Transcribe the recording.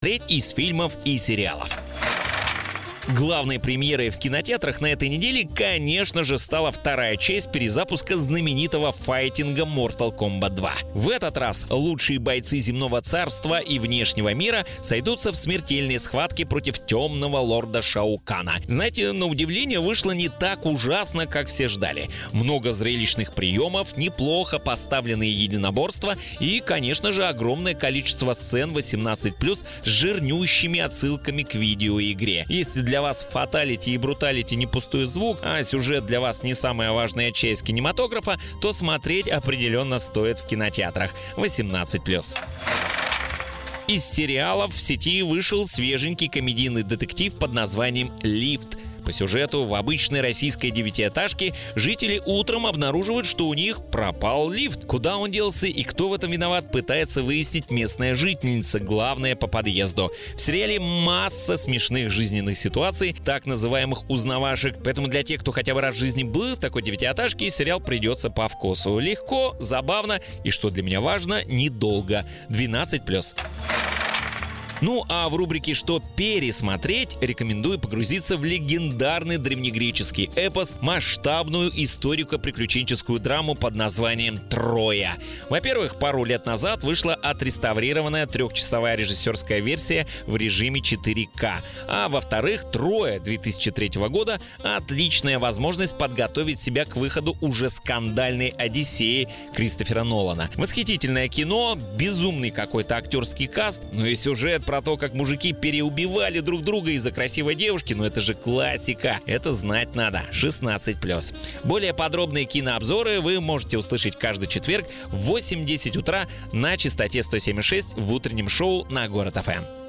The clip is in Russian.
из фильмов и сериалов. Главной премьерой в кинотеатрах на этой неделе, конечно же, стала вторая часть перезапуска знаменитого файтинга Mortal Kombat 2. В этот раз лучшие бойцы земного царства и внешнего мира сойдутся в смертельной схватке против темного лорда Шао Кана. Знаете, на удивление вышло не так ужасно, как все ждали. Много зрелищных приемов, неплохо поставленные единоборства и, конечно же, огромное количество сцен 18+, с жирнющими отсылками к видеоигре. Если для вас фаталити и бруталити не пустой звук, а сюжет для вас не самая важная часть кинематографа, то смотреть определенно стоит в кинотеатрах 18+. Из сериалов в сети вышел свеженький комедийный детектив под названием «Лифт». По сюжету в обычной российской девятиэтажке жители утром обнаруживают, что у них пропал лифт. Куда он делся и кто в этом виноват, пытается выяснить местная жительница, главная по подъезду. В сериале масса смешных жизненных ситуаций, так называемых узнавашек. Поэтому для тех, кто хотя бы раз в жизни был в такой девятиэтажке, сериал придется по вкусу. Легко, забавно и, что для меня важно, недолго. 12+. Ну а в рубрике «Что пересмотреть» рекомендую погрузиться в легендарный древнегреческий эпос, масштабную историко-приключенческую драму под названием «Троя». Во-первых, пару лет назад вышла отреставрированная 3-часовая режиссерская версия в режиме 4К. А во-вторых, «Троя» 2003 года — отличная возможность подготовить себя к выходу уже скандальной «Одиссеи» Кристофера Нолана. Восхитительное кино, безумный какой-то актерский каст, но и сюжет про то, как мужики переубивали друг друга из-за красивой девушки, но это же классика. Это знать надо. 16+. Более подробные кинообзоры вы можете услышать каждый четверг в 8-10 утра на частоте 107,6 в утреннем шоу на Город ФМ.